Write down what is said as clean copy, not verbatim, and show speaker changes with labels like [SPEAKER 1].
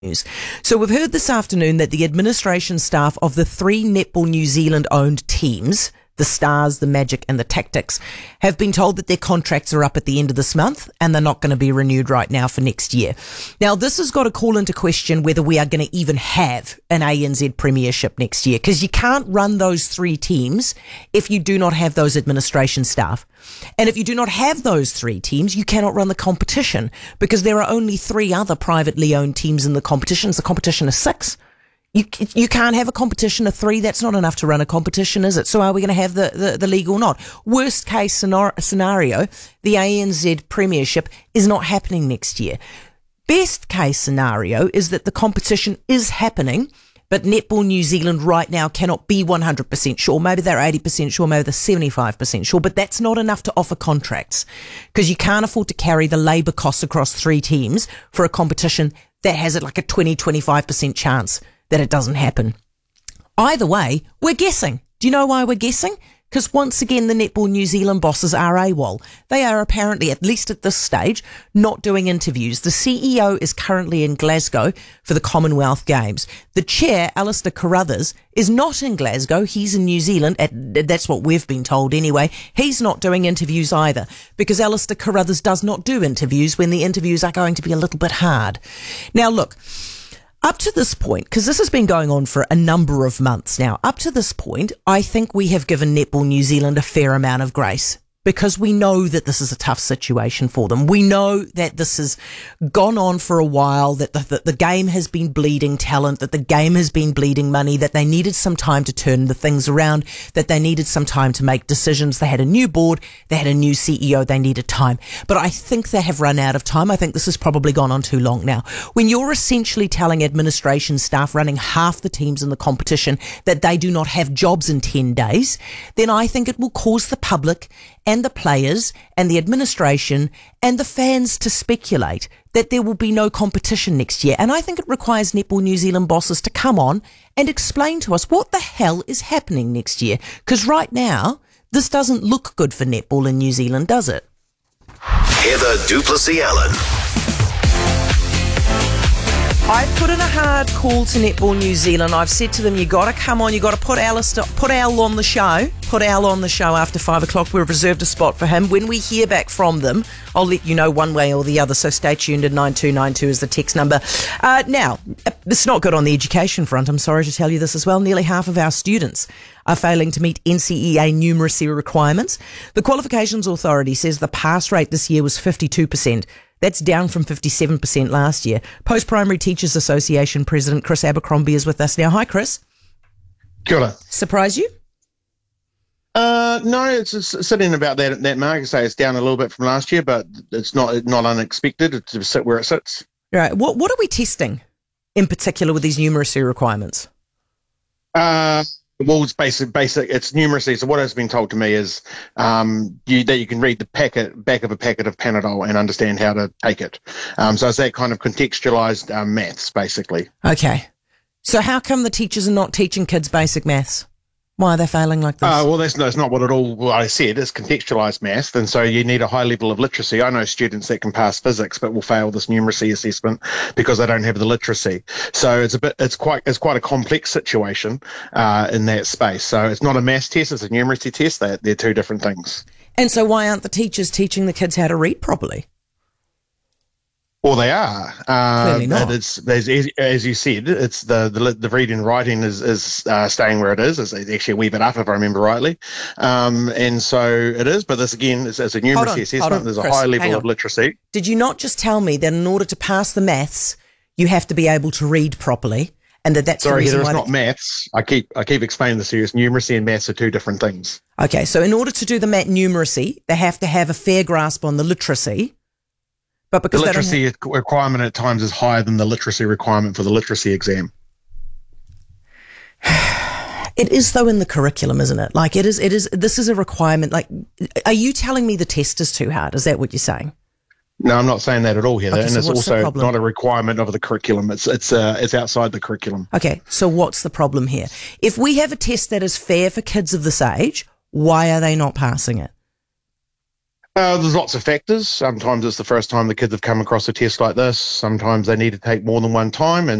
[SPEAKER 1] news. So we've heard this afternoon that the administration staff of the 3 Netball New Zealand owned teams, the Stars, the Magic and the Tactics, have been told that their contracts are up at the end of this month and they're not going to be renewed right now for next year. Now, this has got to call into question whether we are going to even have an ANZ Premiership next year, because you can't run those 3 teams if you do not have those administration staff. And if you do not have those 3 teams, you cannot run the competition, because there are only 3 other privately owned teams in the competition. The competition is 6. You can't have a competition of 3. That's not enough to run a competition, is it? So are we going to have the league or not? Worst case scenario, the ANZ Premiership is not happening next year. Best case scenario is that the competition is happening, but Netball New Zealand right now cannot be 100% sure. Maybe they're 80% sure, maybe they're 75% sure, but that's not enough to offer contracts, because you can't afford to carry the labour costs across 3 teams for a competition that has it like a 20-25% chance that it doesn't happen. Either way, we're guessing. Do you know why we're guessing? Because once again, the Netball New Zealand bosses are AWOL. They are apparently, at least at this stage, not doing interviews. The CEO is currently in Glasgow for the Commonwealth Games. The chair, Alistair Carruthers, is not in Glasgow. He's in New Zealand. That's what we've been told anyway. He's not doing interviews either, because Alistair Carruthers does not do interviews when the interviews are going to be a little bit hard. Now, look, up to this point, because this has been going on for a number of months now, up to this point, I think we have given Netball New Zealand a fair amount of grace, because we know that this is a tough situation for them. We know that this has gone on for a while, that the game has been bleeding talent, that the game has been bleeding money, that they needed some time to turn the things around, that they needed some time to make decisions. They had a new board, they had a new CEO, they needed time. But I think they have run out of time. I think this has probably gone on too long now. When you're essentially telling administration staff running half the teams in the competition that they do not have jobs in 10 days, then I think it will cause the public and the players and the administration and the fans to speculate that there will be no competition next year. And I think it requires Netball New Zealand bosses to come on and explain to us what the hell is happening next year. Because right now, this doesn't look good for netball in New Zealand, does it?
[SPEAKER 2] Heather du Plessis-Allen.
[SPEAKER 1] I've put in a hard call to Netball New Zealand. I've said to them, you got to come on, you got to put Al on the show. Put Al on the show after 5 o'clock. We've reserved a spot for him. When we hear back from them, I'll let you know one way or the other. So stay tuned at 9292 is the text number. Now, it's not good on the education front. I'm sorry to tell you this as well. Nearly half of our students are failing to meet NCEA numeracy requirements. The Qualifications Authority says the pass rate this year was 52%. That's down from 57% last year. Post-Primary Teachers Association President Chris Abercrombie is with us now. Hi, Chris.
[SPEAKER 3] Kia ora.
[SPEAKER 1] Surprise you?
[SPEAKER 3] No, it's sitting about that mark. Say it's down a little bit from last year, but it's not unexpected to sit where it sits.
[SPEAKER 1] Right. What are we testing in particular with these numeracy requirements?
[SPEAKER 3] Well, it's basic. It's numeracy. So what has been told to me is that you can read the back of a packet of Panadol and understand how to take it. So it's that kind of contextualised maths, basically.
[SPEAKER 1] Okay. So how come the teachers are not teaching kids basic maths? Why are they failing like this?
[SPEAKER 3] Well, that's not what I said. It's contextualised maths, and so you need a high level of literacy. I know students that can pass physics but will fail this numeracy assessment because they don't have the literacy. So it's quite a complex situation in that space. So it's not a maths test; it's a numeracy test. They're 2 different things.
[SPEAKER 1] And so why aren't the teachers teaching the kids how to read properly?
[SPEAKER 3] Well, they are.
[SPEAKER 1] Clearly not.
[SPEAKER 3] It's, as you said, it's the reading and writing is staying where it is. It's actually a wee bit up, if I remember rightly. And so it is. But this, again, is a numeracy assessment. There's
[SPEAKER 1] Chris,
[SPEAKER 3] a high level of literacy.
[SPEAKER 1] Did you not just tell me that in order to pass the maths, you have to be able to read properly? And that's
[SPEAKER 3] Sorry,
[SPEAKER 1] the reason
[SPEAKER 3] it's
[SPEAKER 1] why
[SPEAKER 3] not maths. I keep explaining this to you. Numeracy and maths are 2 different things.
[SPEAKER 1] Okay, so in order to do the numeracy, they have to have a fair grasp on the literacy. But because
[SPEAKER 3] the literacy requirement at times is higher than the literacy requirement for the literacy exam.
[SPEAKER 1] It is, though, in the curriculum, isn't it? Like, it is, this is a requirement. Like, are you telling me the test is too hard? Is that what you're saying?
[SPEAKER 3] No, I'm not saying that at all, Heather.
[SPEAKER 1] Okay,
[SPEAKER 3] and
[SPEAKER 1] so
[SPEAKER 3] it's
[SPEAKER 1] what's the
[SPEAKER 3] also
[SPEAKER 1] problem?
[SPEAKER 3] not a requirement of the curriculum. It's outside the curriculum.
[SPEAKER 1] Okay, so what's the problem here? If we have a test that is fair for kids of this age, why are they not passing it?
[SPEAKER 3] There's lots of factors. Sometimes it's the first time the kids have come across a test like this. Sometimes they need to take more than one time, and